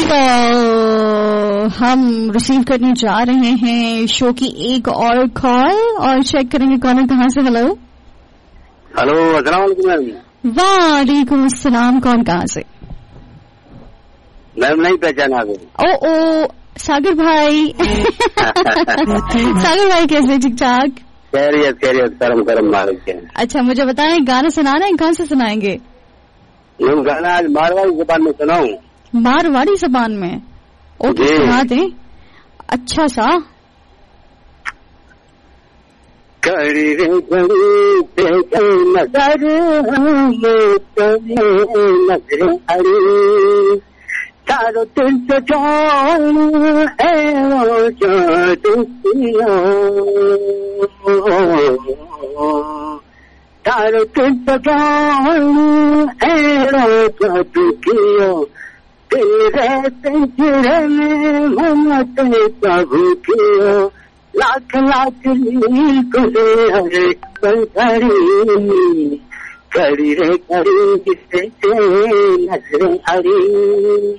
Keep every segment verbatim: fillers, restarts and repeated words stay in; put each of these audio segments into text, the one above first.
तो हम रिसीव करने जा रहे हैं शो की एक और कॉल और चेक करेंगे कौन है कहाँ से। हेलो हेलो, अस्सलाम वालेकुम मैम। वालेकुम अस्सलाम। कौन कहाँ से? मैम नहीं पहचाना गई। ओ ओ सागर भाई। सागर भाई कैसे? ठीक ठाक, खैरियत खैरियत, करम करम मालिक के। अच्छा मुझे बताएं, गाना सुनाना है, कौन से सुनाएंगे? मैम गाना आज मारवाड़ी जुबान में सुनाऊं। मारवाड़ी जबान में? ओके सुना दें अच्छा सा। कड़ी रे कड़ी देखो नजर हमें तुम्हें नजर हरी तारो दिल से जान है वो जादू किया तारो दिल से जान है वो जादू किया दिल रे पिंजरे में ममत काबू किया लाख लाख नील कुले हरे कड़ी कड़ी रे कड़ी जिसे नजरें हरी।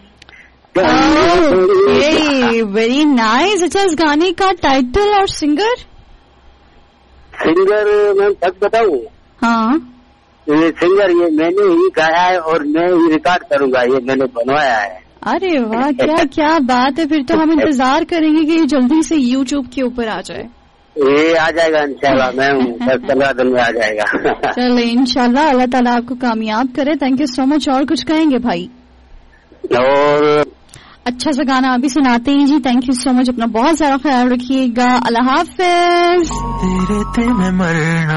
Very nice. अच्छा इस गाने का टाइटल और सिंगर? सिंगर मैं तक बताऊं? हाँ ये सिंगर ये मैंने ही गाया है और मैं ही रिकॉर्ड करूंगा, ये मैंने बनवाया है। अरे वाह क्या क्या बात है। फिर तो हम इंतजार करेंगे कि ये जल्दी से यूट्यूब के ऊपर आ जाए। ये आ जाएगा इंशाल्लाह मैम, दस पंद्रह दिन में आ जाएगा। चले इंशाल्लाह, अल्लाह ताला आपको कामयाब करे। Thank you so much. और कुछ कहेंगे भाई? और अच्छा सा गाना अभी सुनाते हैं जी। थैंक यू सो मच, अपना बहुत सारा ख्याल रखिएगा। अल्लाह हाफिज। तेरे ते में मरना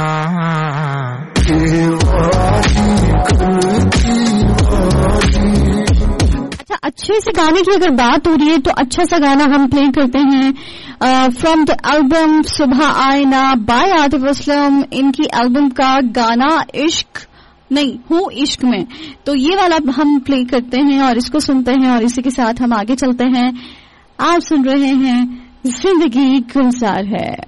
अच्छा अच्छे से गाने की अगर बात हो रही है तो अच्छा सा गाना हम प्ले करते हैं फ्रॉम द एल्बम सुबह आए ना बाय आतिफ असलम। इनकी एल्बम का गाना इश्क नहीं हूँ इश्क में, तो ये वाला हम प्ले करते हैं और इसको सुनते हैं और इसी के साथ हम आगे चलते हैं। आप सुन रहे हैं जिंदगी गुलजार है।